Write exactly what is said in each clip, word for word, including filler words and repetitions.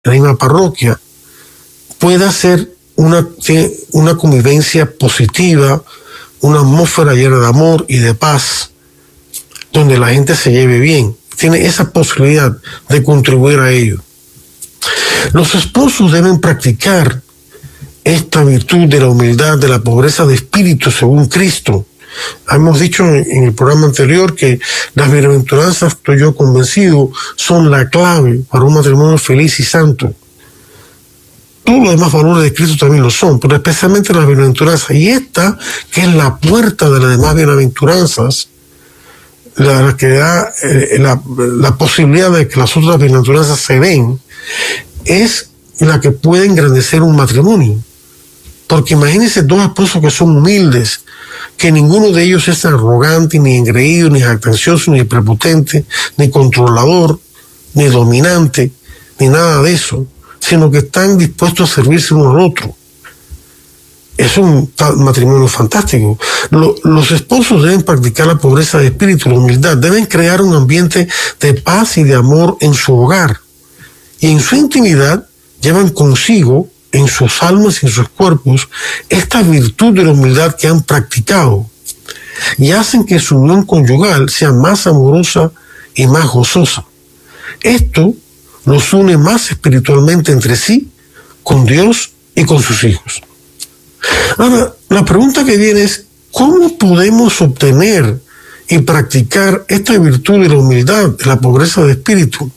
la misma parroquia, pueda ser una, una convivencia positiva, una atmósfera llena de amor y de paz, donde la gente se lleve bien. Tiene esa posibilidad de contribuir a ello. Los esposos deben practicar esta virtud de la humildad, de la pobreza de espíritu según Cristo. Hemos dicho en el programa anterior que las bienaventuranzas, estoy yo convencido, son la clave para un matrimonio feliz y santo. Todos los demás valores de Cristo también lo son, pero especialmente las bienaventuranzas. Y esta, que es la puerta de las demás bienaventuranzas, la que da eh, la, la posibilidad de que las otras bienaventuranzas se den, es la que puede engrandecer un matrimonio. Porque imagínense dos esposos que son humildes, que ninguno de ellos es arrogante, ni engreído, ni jactancioso, ni prepotente, ni controlador, ni dominante, ni nada de eso, sino que están dispuestos a servirse uno al otro. Es un matrimonio fantástico. Lo, los esposos deben practicar la pobreza de espíritu, la humildad, deben crear un ambiente de paz y de amor en su hogar. Y en su intimidad llevan consigo, en sus almas y en sus cuerpos, esta virtud de la humildad que han practicado, y hacen que su unión conyugal sea más amorosa y más gozosa. Esto los une más espiritualmente entre sí, con Dios y con sus hijos. Ahora, la pregunta que viene es, ¿cómo podemos obtener y practicar esta virtud de la humildad, de la pobreza de espíritu?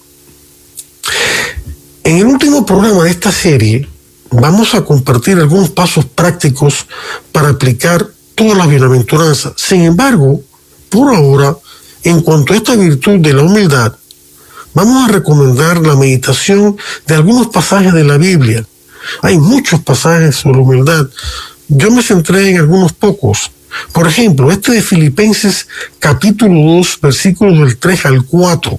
En el último programa de esta serie, vamos a compartir algunos pasos prácticos para aplicar todas las bienaventuranzas. Sin embargo, por ahora, en cuanto a esta virtud de la humildad, vamos a recomendar la meditación de algunos pasajes de la Biblia. Hay muchos pasajes sobre humildad. Yo me centré en algunos pocos. Por ejemplo, este de Filipenses capítulo dos, versículos del tres al cuatro.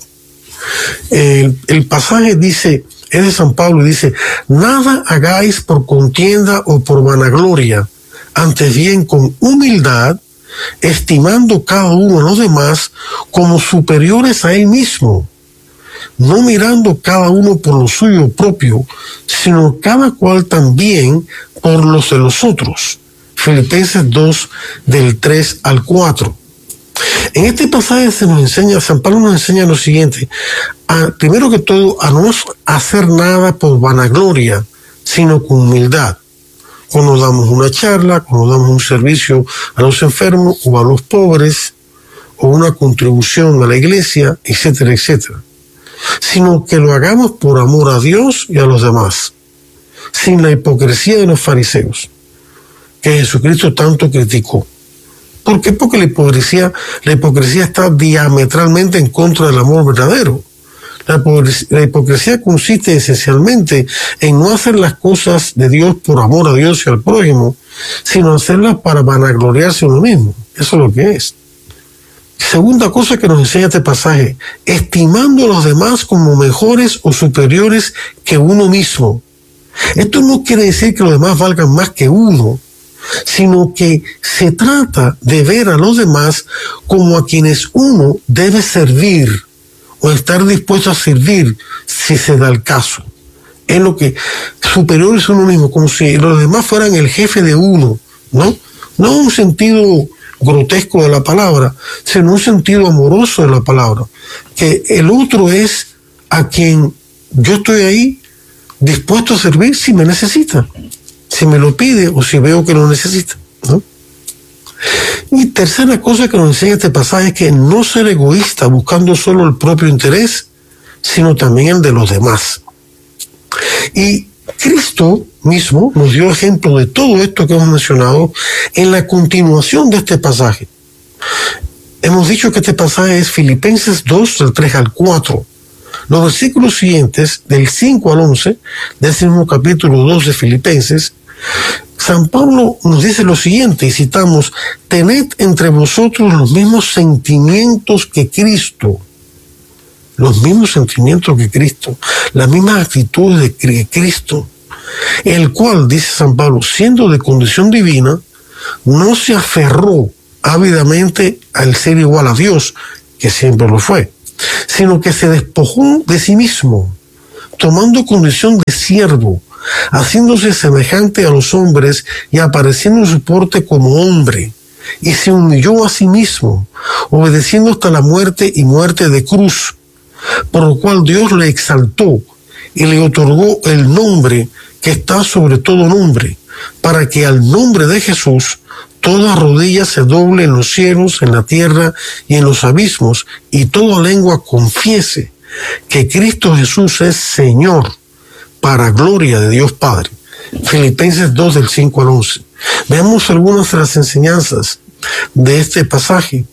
El, el pasaje dice, es de San Pablo, y dice, nada hagáis por contienda o por vanagloria, antes bien con humildad, estimando cada uno a los demás como superiores a él mismo, no mirando cada uno por lo suyo propio, sino cada cual también por los de los otros. Filipenses dos, del tres al cuatro. En este pasaje se nos enseña, San Pablo nos enseña lo siguiente: a, primero que todo, a no hacer nada por vanagloria, sino con humildad. Cuando damos una charla, cuando damos un servicio a los enfermos o a los pobres, o una contribución a la iglesia, etcétera, etcétera. Sino que lo hagamos por amor a Dios y a los demás, sin la hipocresía de los fariseos, que Jesucristo tanto criticó. ¿Por qué? Porque la hipocresía, la hipocresía está diametralmente en contra del amor verdadero. La hipocresía, la hipocresía consiste esencialmente en no hacer las cosas de Dios por amor a Dios y al prójimo, sino hacerlas para vanagloriarse uno mismo. Eso es lo que es. Segunda cosa que nos enseña este pasaje, estimando a los demás como mejores o superiores que uno mismo. Esto no quiere decir que los demás valgan más que uno, sino que se trata de ver a los demás como a quienes uno debe servir o estar dispuesto a servir si se da el caso. Es lo que superior es uno mismo, como si los demás fueran el jefe de uno, ¿no? No en un sentido grotesco de la palabra, sino en un sentido amoroso de la palabra, que el otro es a quien yo estoy ahí dispuesto a servir si me necesita, si me lo pide o si veo que lo necesita, ¿no? Y tercera cosa que nos enseña este pasaje es que no ser egoísta buscando solo el propio interés, sino también el de los demás. Y Cristo mismo nos dio ejemplo de todo esto que hemos mencionado en la continuación de este pasaje. Hemos dicho que este pasaje es Filipenses dos, del tres al cuatro. Los versículos siguientes, del cinco al once, de ese mismo capítulo dos de Filipenses, San Pablo nos dice lo siguiente, y citamos, tened entre vosotros los mismos sentimientos que Cristo, los mismos sentimientos que Cristo, las mismas actitudes de Cristo, el cual, dice San Pablo, siendo de condición divina, no se aferró ávidamente al ser igual a Dios, que siempre lo fue, sino que se despojó de sí mismo, tomando condición de siervo, haciéndose semejante a los hombres y apareciendo en su porte como hombre, y se humilló a sí mismo, obedeciendo hasta la muerte y muerte de cruz, por lo cual Dios le exaltó y le otorgó el nombre que está sobre todo nombre, para que al nombre de Jesús toda rodilla se doble en los cielos, en la tierra y en los abismos, y toda lengua confiese que Cristo Jesús es Señor, para gloria de Dios Padre. Filipenses dos, del cinco al once. Veamos algunas de las enseñanzas de este pasaje.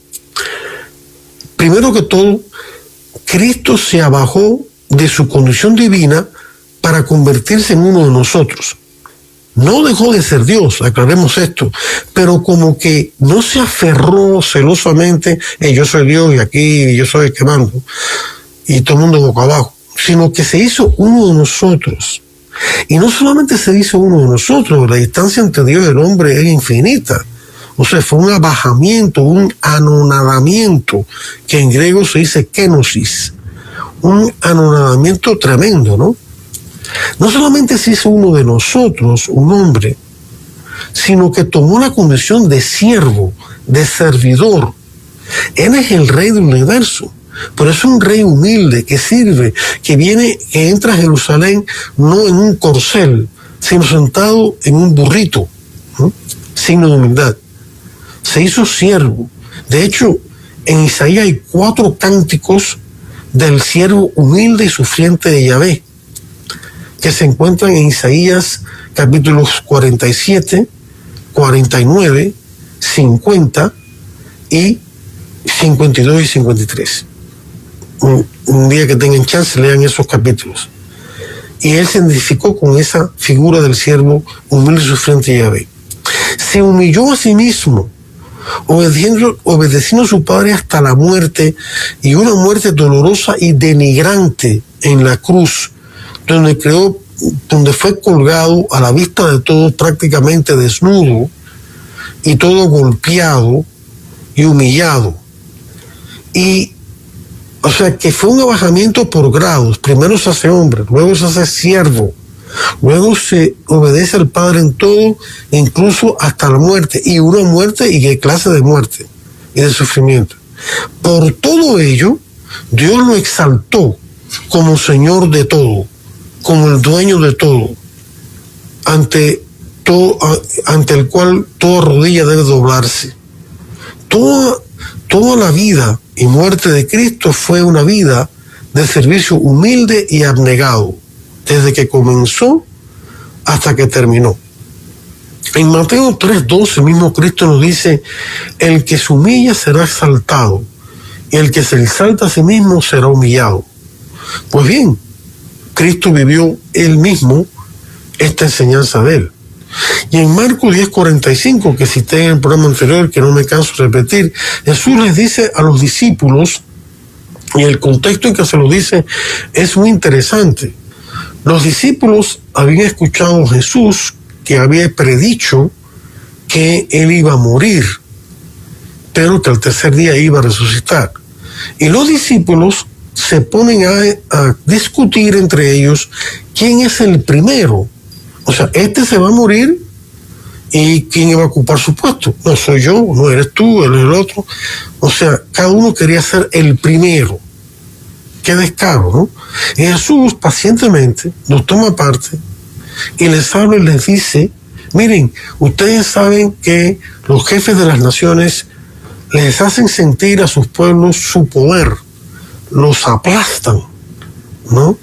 Primero que todo, Cristo se abajó de su condición divina para convertirse en uno de nosotros. No dejó de ser Dios, aclaremos esto, pero como que no se aferró celosamente, eh, yo soy Dios y aquí yo soy el que mando, y todo el mundo boca abajo, sino que se hizo uno de nosotros. Y no solamente se hizo uno de nosotros, la distancia entre Dios y el hombre es infinita. O sea, fue un abajamiento, un anonadamiento, que en griego se dice kenosis. Un anonadamiento tremendo, ¿no? No solamente se hizo uno de nosotros, un hombre, sino que tomó la condición de siervo, de servidor. Él es el rey del universo, pero es un rey humilde que sirve, que viene, que entra a Jerusalén no en un corcel, sino sentado en un burrito, ¿no? Signo de humildad. Se hizo siervo. De hecho, en Isaías hay cuatro cánticos del siervo humilde y sufriente de Yahvé, que se encuentran en Isaías capítulos cuarenta y siete, cuarenta y nueve, cincuenta y cincuenta y dos y cincuenta y tres. Un, un día que tengan chance, lean esos capítulos. Y él se identificó con esa figura del siervo humilde y sufriente de Yahvé. Se humilló a sí mismo, obedeciendo, obedeciendo a su Padre hasta la muerte, y una muerte dolorosa y denigrante en la cruz, donde creó, donde fue colgado a la vista de todos, prácticamente desnudo y todo golpeado y humillado. Y, o sea, que fue un abajamiento por grados. Primero se hace hombre, luego se hace siervo, luego se obedece al Padre en todo, incluso hasta la muerte, y una muerte, y qué clase de muerte y de sufrimiento. Por todo ello, Dios lo exaltó como Señor de todo, como el dueño de todo, ante, todo, ante el cual toda rodilla debe doblarse. Toda, toda la vida y muerte de Cristo fue una vida de servicio humilde y abnegado, desde que comenzó hasta que terminó. En Mateo tres doce, el mismo Cristo nos dice: el que se humilla será exaltado, y el que se exalta a sí mismo será humillado. Pues bien, Cristo vivió él mismo esta enseñanza de él. Y en Marcos diez cuarenta y cinco, que cité en el programa anterior, que no me canso de repetir, Jesús les dice a los discípulos, y el contexto en que se lo dice es muy interesante. Los discípulos habían escuchado a Jesús, que había predicho que él iba a morir, pero que al tercer día iba a resucitar. Y los discípulos se ponen a, a discutir entre ellos quién es el primero. O sea, este se va a morir y quién iba a ocupar su puesto. No soy yo, no eres tú, él es el otro. O sea, cada uno quería ser el primero. Qué descaro, ¿no? Y Jesús pacientemente los toma aparte y les habla y les dice: miren, ustedes saben que los jefes de las naciones les hacen sentir a sus pueblos su poder, los aplastan, ¿no?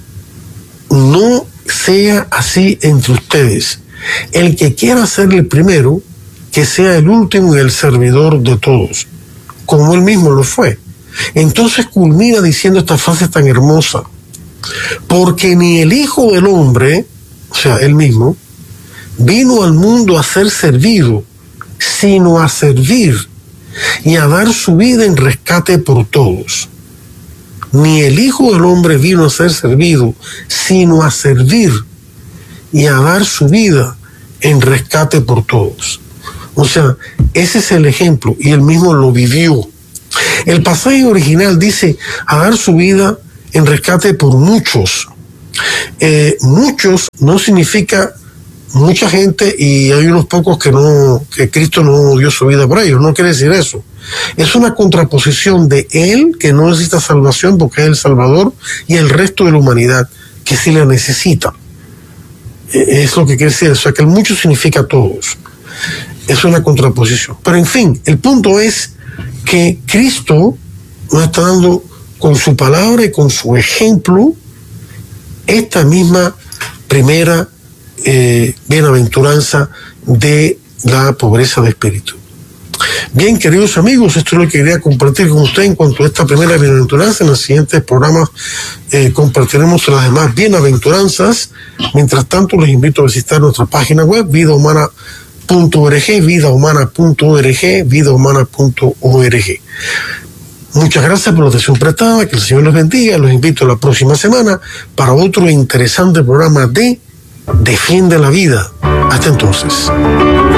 No sea así entre ustedes. El que quiera ser el primero, que sea el último y el servidor de todos, como él mismo lo fue. Entonces culmina diciendo esta frase tan hermosa: porque ni el Hijo del Hombre, o sea, él mismo, vino al mundo a ser servido, sino a servir y a dar su vida en rescate por todos. Ni el Hijo del Hombre vino a ser servido, sino a servir y a dar su vida en rescate por todos. O sea, ese es el ejemplo, y él mismo lo vivió. El pasaje original dice: a dar su vida en rescate por muchos. Eh, muchos no significa mucha gente, y hay unos pocos que no, que Cristo no dio su vida por ellos. No quiere decir eso. Es una contraposición de Él, que no necesita salvación porque es el Salvador, y el resto de la humanidad, que sí la necesita. Eh, es lo que quiere decir. O sea, que el mucho significa todos. Es una contraposición. Pero en fin, el punto es que Cristo nos está dando con su palabra y con su ejemplo esta misma primera eh, bienaventuranza de la pobreza de espíritu. Bien, queridos amigos, esto es lo que quería compartir con ustedes en cuanto a esta primera bienaventuranza. En los siguientes programas eh, compartiremos las demás bienaventuranzas. Mientras tanto, les invito a visitar nuestra página web, vida humana punto org, vida humana punto org, vida humana punto org. Muchas gracias por la atención prestada, que el Señor los bendiga. Los invito a la próxima semana para otro interesante programa de Defiende la Vida. Hasta entonces.